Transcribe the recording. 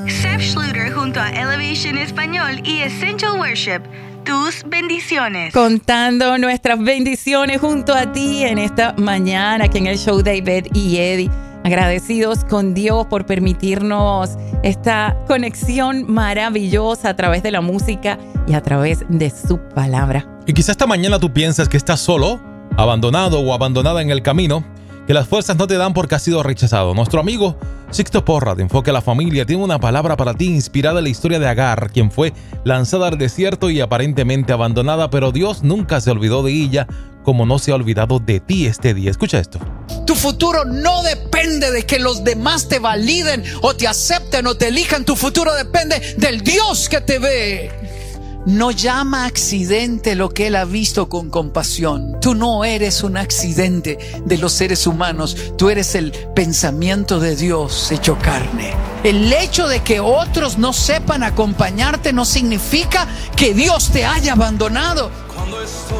Seth Schluter junto a Elevation Español y Essential Worship. Tus bendiciones. Contando nuestras bendiciones junto a ti en esta mañana aquí en el show David y Eddie. Agradecidos con Dios por permitirnos esta conexión maravillosa a través de la música y a través de su palabra. Y quizá esta mañana tú piensas que estás solo, abandonado o abandonada en el camino, que las fuerzas no te dan porque has sido rechazado. Nuestro amigo Sixto Porra de Enfoque a la Familia tiene una palabra para ti inspirada en la historia de Agar, quien fue lanzada al desierto y aparentemente abandonada, pero Dios nunca se olvidó de ella, como no se ha olvidado de ti este día. Escucha esto. Tu futuro no depende de que los demás te validen o te acepten o te elijan. Tu futuro depende del Dios que te ve. No llama accidente lo que Él ha visto con compasión. Tú no eres un accidente de los seres humanos. Tú eres el pensamiento de Dios hecho carne. El hecho de que otros no sepan acompañarte no significa que Dios te haya abandonado.